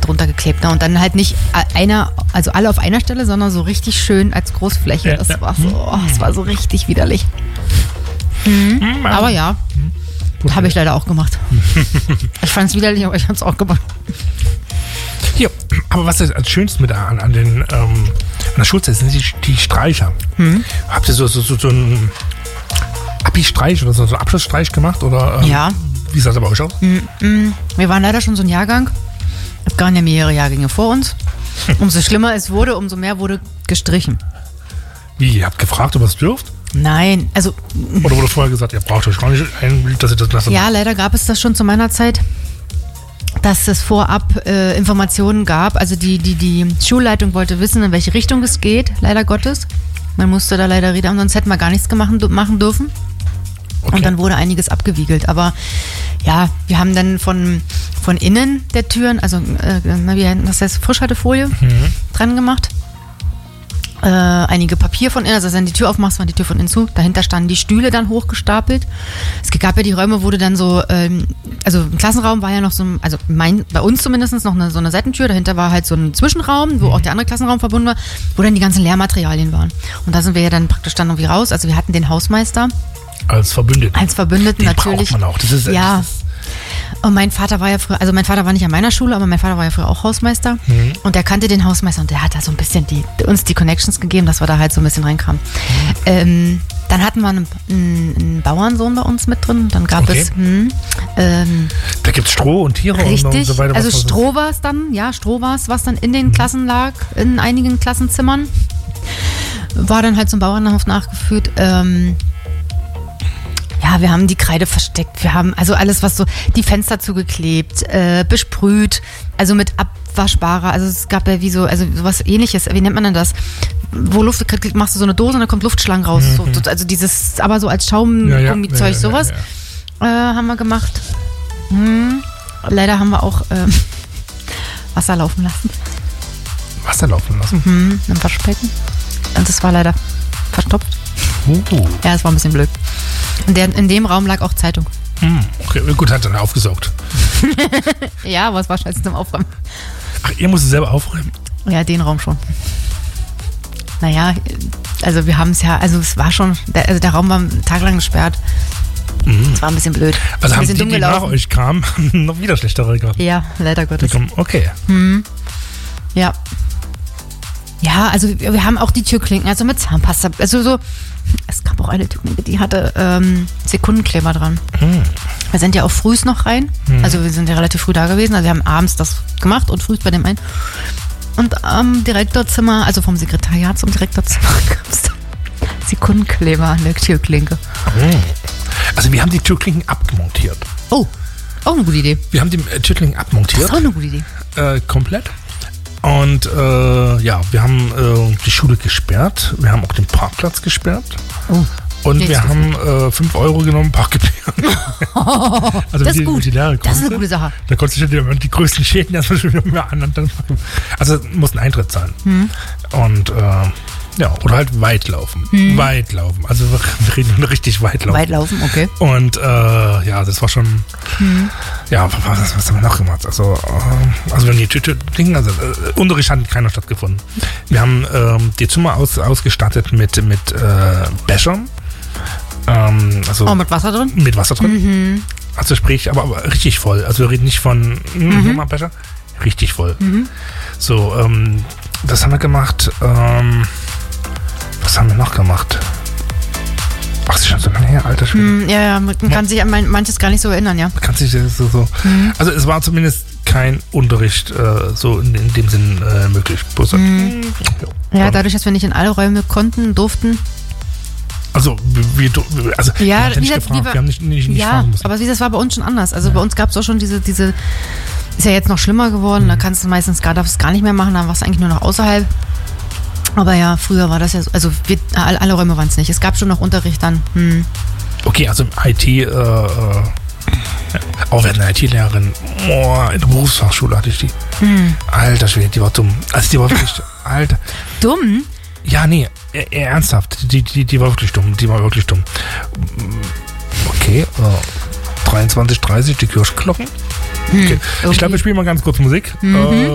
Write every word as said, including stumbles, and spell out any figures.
drunter geklebt. Ne? Und dann halt nicht einer, also alle auf einer Stelle, sondern so richtig schön als Großfläche. Ja, das ja. war so, oh, das war so richtig widerlich. Mhm. Mhm. Aber ja, mhm. habe ich leider auch gemacht. Ich fand es widerlich, aber ich habe es auch gemacht. Ja, aber was ist als Schönstes mit an, an den ähm, an der Schulzeit sind die, die Streicher. Mhm. Habt ihr so, so, so, so einen Abi-Streich oder so, so einen Abschlussstreich gemacht? Oder, ähm, ja. Wie sah das bei euch aus? Mhm. Wir waren leider schon so ein Jahrgang. Es gab ja mehrere Jahrgänge vor uns. Umso schlimmer es wurde, umso mehr wurde gestrichen. Wie, ihr habt gefragt, ob ihr es dürft? Nein, also... Oder wurde vorher gesagt, ihr braucht euch gar nicht ein, dass ihr das lasst? Ja, leider gab es das schon zu meiner Zeit, dass es vorab äh, Informationen gab. Also die, die, die Schulleitung wollte wissen, in welche Richtung es geht, leider Gottes. Man musste da leider reden, sonst hätten wir gar nichts gemacht, machen dürfen. Okay. Und dann wurde einiges abgewiegelt. Aber ja, wir haben dann von, von innen der Türen, also äh, wie, das heißt Frischhaltefolie mhm. dran gemacht. Äh, einige Papier von innen, also wenn du die Tür aufmachst, war die Tür von innen zu. Dahinter standen die Stühle dann hochgestapelt. Es gab ja die Räume, wo du dann so, ähm, also im Klassenraum war ja noch so, also mein, bei uns zumindest noch eine, so eine Seitentür. Dahinter war halt so ein Zwischenraum, wo auch der andere Klassenraum verbunden war, wo dann die ganzen Lehrmaterialien waren. Und da sind wir ja dann praktisch dann irgendwie raus. Also wir hatten den Hausmeister. Als Verbündeten. Als Verbündeten, den natürlich. Braucht man auch. Das ist, ja. Das ist und mein Vater war ja früher, also mein Vater war nicht an meiner Schule, aber mein Vater war ja früher auch Hausmeister. Mhm. Und der kannte den Hausmeister und der hat da so ein bisschen die, uns die Connections gegeben, dass wir da halt so ein bisschen reinkamen. Mhm. Ähm, dann hatten wir einen, einen, einen Bauernsohn bei uns mit drin. Dann gab okay. es... Hm, ähm, da gibt es Stroh und Tiere richtig, und so weiter. Also Stroh war es dann, ja, Stroh war es, was dann in den mhm. Klassen lag, in einigen Klassenzimmern. War dann halt zum Bauernhof nachgeführt. Ähm, Ja, wir haben die Kreide versteckt, wir haben also alles, was so, die Fenster zugeklebt, äh, besprüht, also mit abwaschbarer, also es gab ja wie so, also sowas ähnliches, wie nennt man denn das? Wo Luft, machst du so eine Dose und dann kommt Luftschlang raus, mhm. so, also dieses, aber so als Schaumgummizeug, ja, ja, sowas, ja, ja, ja. Äh, haben wir gemacht. Hm. Leider haben wir auch äh, Wasser laufen lassen. Wasser laufen lassen? Mhm, im Waschbecken. Und das war leider verstopft. Uh. Ja, es war ein bisschen blöd. Und der, in dem Raum lag auch Zeitung. Hm, okay, gut, hat dann aufgesaugt. Ja, aber es war scheiße zum Aufräumen. Ach, ihr musstet selber aufräumen? Ja, den Raum schon. Naja, also wir haben es ja, also es war schon, der, also der Raum war tagelang gesperrt. Mhm. Es war ein bisschen blöd. Also ein haben die, die nach euch kamen, noch wieder schlechtere gehabt? Ja, leider Gottes. Okay. Mhm. Ja. Ja, also wir haben auch die Türklinken, also mit Zahnpasta, also so, es gab auch eine Türklinke, die hatte ähm, Sekundenkleber dran. Hm. Wir sind ja auch frühs noch rein, hm. also wir sind ja relativ früh da gewesen, also wir haben abends das gemacht und frühs bei dem einen. Und am Direktorzimmer, also vom Sekretariat zum Direktorzimmer gab es Sekundenkleber an der Türklinke. Hm. Also wir haben die Türklinken abmontiert. Oh, auch eine gute Idee. Wir haben die Türklinken abmontiert. Das ist auch eine gute Idee. Äh, komplett. Und äh, ja, wir haben äh, die Schule gesperrt, wir haben auch den Parkplatz gesperrt. Oh, und wir haben äh, fünf Euro genommen, Parkgebühren. Oh, also das ist gut, die das ist eine gute Sache. Da konntest du die, die größten Schäden erstmal schon wieder an. Also mussten Eintritt zahlen. Hm. Und äh, ja, oder halt weit laufen. Hm. Weit laufen. Also wir reden richtig weit laufen. Weit laufen, okay. Und äh, ja, das war schon. Hm. Ja, was, was haben wir noch gemacht? Also, äh, also wenn die Tüte Dinge, also äh, Unterricht hat keiner stattgefunden. Wir haben äh, die Zimmer aus, ausgestattet mit, mit äh, Bechern. Ähm, also oh, mit Wasser drin? Mit Wasser drin. Mhm. Also sprich, aber, aber richtig voll. Also wir reden nicht von mhm. nochmal Becher. Richtig voll. Mhm. So, ähm, das haben wir gemacht. Ähm, was haben wir noch gemacht? Ach, das ist schon so lange her, alter Schwede. Mm, ja, ja, man kann ja. sich an manches gar nicht so erinnern, ja. Man kann sich so, so. Mhm. Also es war zumindest kein Unterricht äh, so in, in dem Sinn äh, möglich. Mhm. Ja, ja, dadurch, dass wir nicht in alle Räume konnten, durften. Also wir, also, ja, wir haben nicht gesagt, gefragt, wir, wir haben nicht, nicht, nicht ja, fragen müssen. Aber das war bei uns schon anders. Also ja. Bei uns gab es auch schon diese, diese, ist ja jetzt noch schlimmer geworden, mhm. da kannst du meistens gar, darfst gar nicht mehr machen, dann warst du eigentlich nur noch außerhalb. Aber ja, früher war das ja so, also wir, alle Räume waren es nicht. Es gab schon noch Unterricht dann. Hm. Okay, also im I T, äh, äh, auch wir hatten eine I T-Lehrerin, oh, in der Berufsfachschule hatte ich die. Hm. Alter Schwede, die war dumm. Also die war wirklich, alter. Dumm? Ja, nee, äh, ernsthaft, die, die, die war wirklich dumm, die war wirklich dumm. Okay, äh, dreiundzwanzig Uhr dreißig, die Kirchglocken. Okay. Okay. Ich glaube, wir spielen mal ganz kurz Musik. Mhm. Äh,